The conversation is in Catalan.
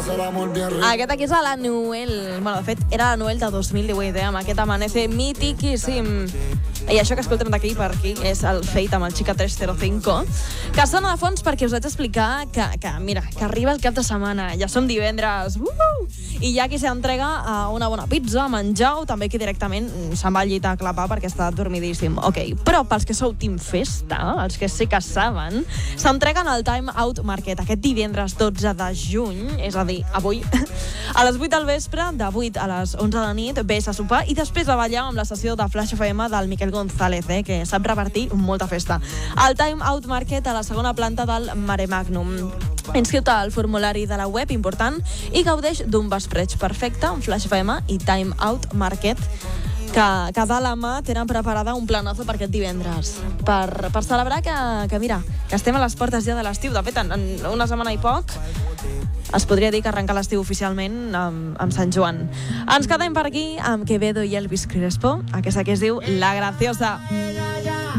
Aquest aquí és a la Noel. Bueno, de fet, era la Noel de 2018, amb aquest Amanece mitiquíssim. I això que escoltem d'aquí per aquí és el Fate amb el Chica 305, que sona de fons perquè us haig d'explicar que arriba el cap de setmana, ja som divendres, i hi ha qui s'entrega a una bona pizza, a menjar, o també qui directament se'n va al llit a clapar perquè està dormidíssim. Ok, però pels que sou team festa, els que sí que saben, s'entreguen al Time Out Market aquest divendres 12 de juny, és a dir, avui, a les 8 del vespre, de 8 a les 11 de la nit, ves a sopar i després a ballar amb la sessió de Flash FM del Miquel González, que sap repartir molta festa. El Time Out Market a la segona planta del Mare Magnum. Inscriu-te al formulari de la web, important, i gaudeix d'un vespreig perfecte amb Flash FM i Time Out Market, que de la mà tenen preparada un planazo per aquest divendres. Per celebrar que estem a les portes ja de l'estiu. De fet, en una setmana i poc es podria dir que arrenca l'estiu oficialment amb Sant Joan. Ens quedem per aquí amb Quevedo i Elvis Crespo, aquesta que es diu La Graciosa.